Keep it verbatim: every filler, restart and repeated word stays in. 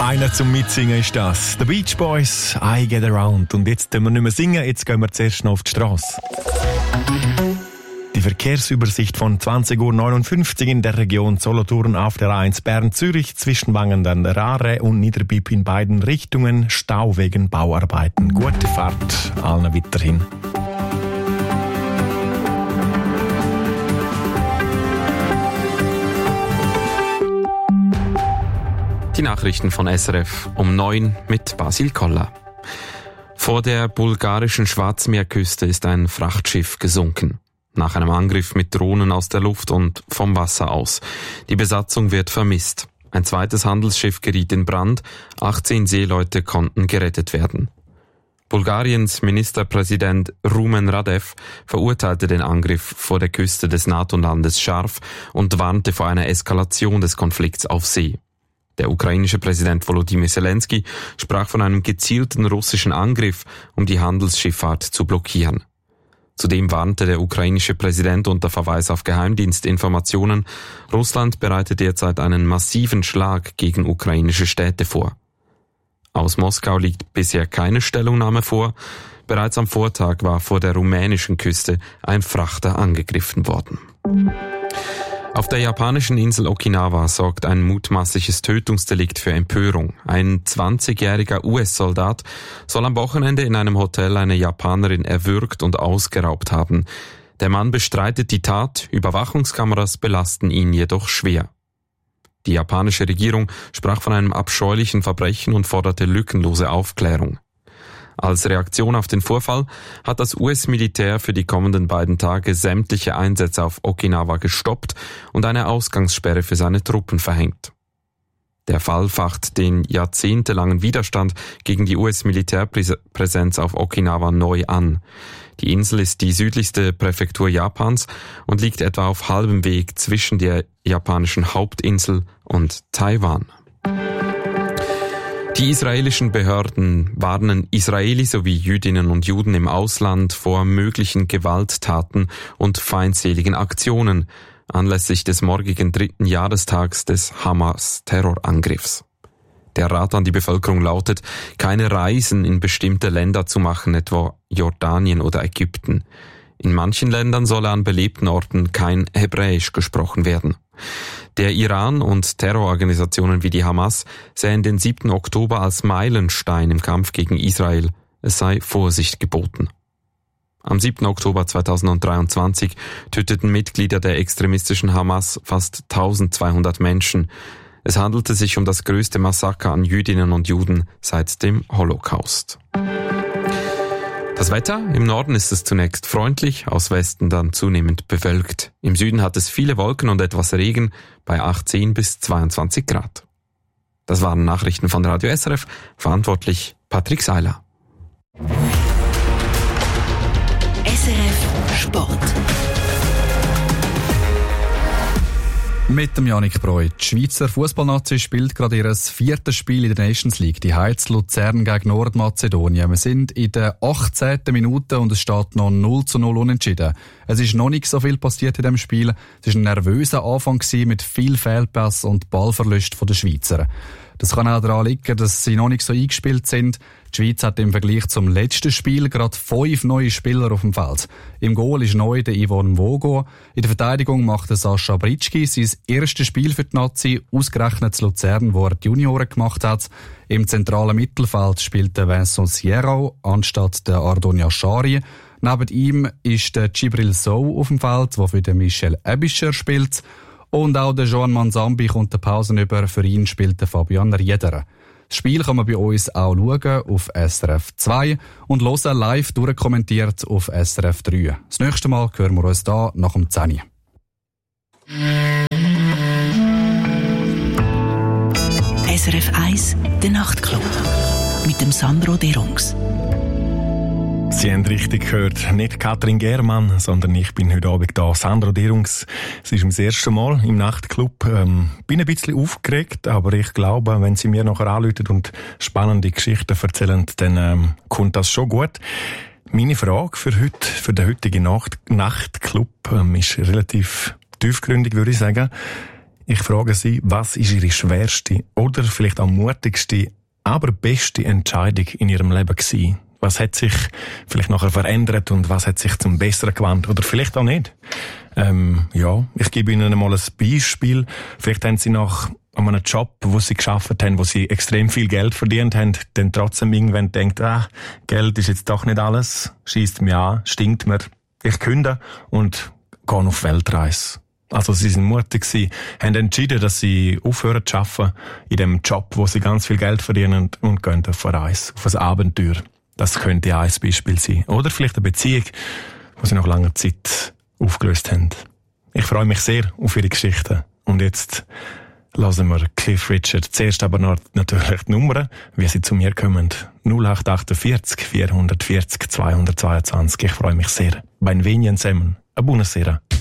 Einer zum Mitsingen ist das. The Beach Boys, I Get Around. Und jetzt können wir nicht mehr singen, jetzt gehen wir zuerst noch auf die Strasse. Die Verkehrsübersicht von zwanzig Uhr neunundfünfzig in der Region Solothurn auf der A eins Bern-Zürich zwischen Wangen an der Aare und Niederbipp in beiden Richtungen. Stau wegen Bauarbeiten. Gute Fahrt allen weiterhin. Die Nachrichten von S R F um neun mit Basil Koller. Vor der bulgarischen Schwarzmeerküste ist ein Frachtschiff gesunken. Nach einem Angriff mit Drohnen aus der Luft und vom Wasser aus. Die Besatzung wird vermisst. Ein zweites Handelsschiff geriet in Brand. achtzehn Seeleute konnten gerettet werden. Bulgariens Ministerpräsident Rumen Radev verurteilte den Angriff vor der Küste des NATO-Landes scharf und warnte vor einer Eskalation des Konflikts auf See. Der ukrainische Präsident Volodymyr Zelensky sprach von einem gezielten russischen Angriff, um die Handelsschifffahrt zu blockieren. Zudem warnte der ukrainische Präsident unter Verweis auf Geheimdienstinformationen, Russland bereitet derzeit einen massiven Schlag gegen ukrainische Städte vor. Aus Moskau liegt bisher keine Stellungnahme vor. Bereits am Vortag war vor der rumänischen Küste ein Frachter angegriffen worden. Auf der japanischen Insel Okinawa sorgt ein mutmaßliches Tötungsdelikt für Empörung. Ein zwanzigjähriger U S-Soldat soll am Wochenende in einem Hotel eine Japanerin erwürgt und ausgeraubt haben. Der Mann bestreitet die Tat, Überwachungskameras belasten ihn jedoch schwer. Die japanische Regierung sprach von einem abscheulichen Verbrechen und forderte lückenlose Aufklärung. Als Reaktion auf den Vorfall hat das U S-Militär für die kommenden beiden Tage sämtliche Einsätze auf Okinawa gestoppt und eine Ausgangssperre für seine Truppen verhängt. Der Fall facht den jahrzehntelangen Widerstand gegen die U S-Militärpräsenz auf Okinawa neu an. Die Insel ist die südlichste Präfektur Japans und liegt etwa auf halbem Weg zwischen der japanischen Hauptinsel und Taiwan. Die israelischen Behörden warnen Israelis sowie Jüdinnen und Juden im Ausland vor möglichen Gewalttaten und feindseligen Aktionen anlässlich des morgigen dritten Jahrestags des Hamas-Terrorangriffs. Der Rat an die Bevölkerung lautet, keine Reisen in bestimmte Länder zu machen, etwa Jordanien oder Ägypten. In manchen Ländern solle an belebten Orten kein Hebräisch gesprochen werden. Der Iran und Terrororganisationen wie die Hamas sehen den siebten Oktober als Meilenstein im Kampf gegen Israel. Es sei Vorsicht geboten. Am siebten Oktober zweitausenddreiundzwanzig töteten Mitglieder der extremistischen Hamas fast eintausendzweihundert Menschen. Es handelte sich um das größte Massaker an Jüdinnen und Juden seit dem Holocaust. Das Wetter: Im Norden ist es zunächst freundlich, aus Westen dann zunehmend bewölkt. Im Süden hat es viele Wolken und etwas Regen bei achtzehn bis zweiundzwanzig Grad. Das waren Nachrichten von Radio S R F, verantwortlich Patrick Seiler. S R F Sport. Mit dem Yannick Breu. Die Schweizer Fußballnazi spielt gerade ihr viertes Spiel in der Nations League. Die Heiz Luzern gegen Nordmazedonien. Wir sind in der achtzehnten Minute und es steht noch null zu null unentschieden. Es ist noch nicht so viel passiert in diesem Spiel. Es war ein nervöser Anfang mit viel Fehlpass und Ballverlust der Schweizer. Das kann auch daran liegen, dass sie noch nicht so eingespielt sind. Die Schweiz hat im Vergleich zum letzten Spiel gerade fünf neue Spieler auf dem Feld. Im Goal ist neu der Yvonne Vogo. In der Verteidigung macht Sascha Britschki sein erstes Spiel für die Nazi, ausgerechnet zu Luzern, wo er die Junioren gemacht hat. Im zentralen Mittelfeld spielt der Vincent Sierrao anstatt der Ardon Yashari. Neben ihm ist der Djibril Sow auf dem Feld, der für den Michel Ebischer spielt. Und auch der Joan Manzambi kommt der Pausen über. Für ihn spielt der Fabian Rieder. Das Spiel kann man bei uns auch schauen auf S R F zwei und hören live durchkommentiert auf S R F drei. Das nächste Mal hören wir uns da nach dem zehn. S R F eins, der Nachtclub. Mit dem Sandro Derungs. Sie haben richtig gehört, nicht Katrin Germann, sondern ich bin heute Abend da, Sandro Derungs. Es ist das erste Mal im Nachtclub. Ähm, bin ein bisschen aufgeregt, aber ich glaube, wenn Sie mir nachher anrufen und spannende Geschichten erzählen, dann ähm, kommt das schon gut. Meine Frage für heute, für den heutigen Nacht- Nachtclub ähm, ist relativ tiefgründig, würde ich sagen. Ich frage Sie, was ist Ihre schwerste oder vielleicht auch mutigste, aber beste Entscheidung in Ihrem Leben gewesen? Was hat sich vielleicht nachher verändert und was hat sich zum Besseren gewandt? Oder vielleicht auch nicht. Ähm, ja, ich gebe Ihnen mal ein Beispiel. Vielleicht haben Sie nach einem Job, wo Sie geschafft haben, wo Sie extrem viel Geld verdient haben, dann trotzdem irgendwann denkt, ah, Geld ist jetzt doch nicht alles, schiesst mir an, stinkt mir. Ich kündige und gehe auf Weltreise. Also Sie sind mutig gewesen, haben entschieden, dass Sie aufhören zu arbeiten in dem Job, wo Sie ganz viel Geld verdienen und gehen auf eine Reise, auf ein Abenteuer. Das könnte ein Beispiel sein. Oder vielleicht eine Beziehung, die Sie nach langer Zeit aufgelöst haben. Ich freue mich sehr auf Ihre Geschichten. Und jetzt hören wir Cliff Richard. Zuerst aber noch natürlich die Nummern, wie sie zu mir kommen. null acht achtundvierzig vierhundertvierzig zweihundertzweiundzwanzig. Ich freue mich sehr. Benvenien zusammen. A buonasera.